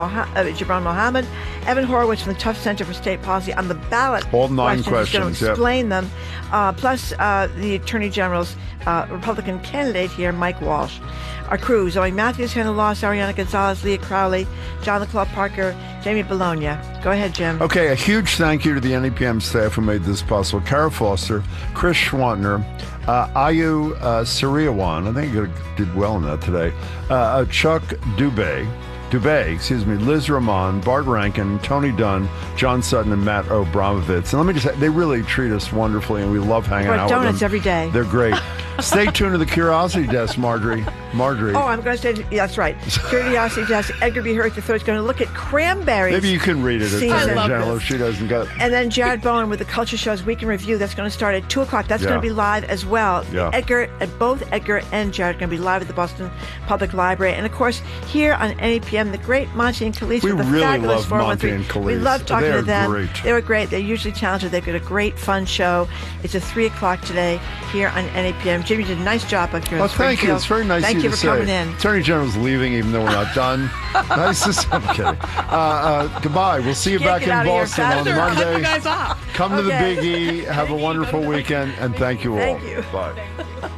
Gibran Mohammed, Evan Horowitz from the Tufts Center for State Policy on the ballot. All 9 questions. Going to explain them. Plus the Attorney General's Republican candidate here, Mike Walsh. Our crew: Zoe Matthews, Hannah Loss, Ariana Gonzalez, Leah Crowley, John LeClaw Parker, Jamie Bologna. Go ahead, Jim. Okay, a huge thank you to the NEPM staff who made this possible. Kara Foster, Chris Schwantner, Ayu Sariawan, I think you did well in that today, Chuck Dubé, Liz Ramon, Bart Rankin, Tony Dunn, John Sutton, and Matt Obramovitz. And let me just say, they really treat us wonderfully, and we love hanging out with them. Donuts every day. They're great. Stay tuned to the Curiosity Desk, Marjorie. Oh, I'm going to say, that's right. Curiosity Desk. Edgar B. Hurst III is going to look at cranberries. Maybe you can read it, Attorney General, if she doesn't go. And then Jared Bowen with the Culture Show's Week in Review. That's going to start at 2 o'clock. That's going to be live as well. Yeah. Both Edgar and Jared are going to be live at the Boston Public Library. And, of course, here on NEPM, the great Monty and Khalees. We with the really fabulous love Monty and Khalees. We love talking to them. Great. They were great. They're usually talented. They've got a great, fun show. It's at 3 o'clock today here on NEPM. Jimmy did a nice job up here. Well, thank you. It's very nice of you to say. Thank you for coming in. Attorney General's leaving, even though we're not done. Nice to see. I'm kidding. Goodbye. We'll see you back in Boston on Monday. Cut you guys off. Come to the Big E. Have a wonderful weekend, and thank you all. Thank you. Bye.